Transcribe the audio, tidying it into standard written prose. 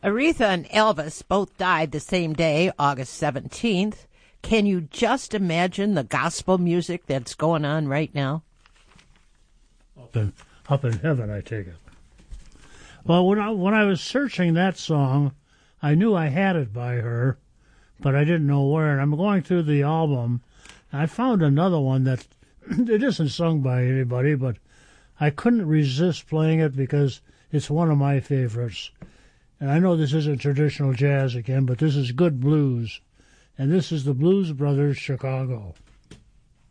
Aretha and Elvis both died the same day, August 17th. Can you just imagine the gospel music that's going on right now? Up in heaven, I take it. Well, when I was searching that song, I knew I had it by her, but I didn't know where. And I'm going through the album, and I found another one that it isn't sung by anybody, but I couldn't resist playing it because it's one of my favorites. And I know this isn't traditional jazz again, but this is good blues. And this is the Blues Brothers, Chicago.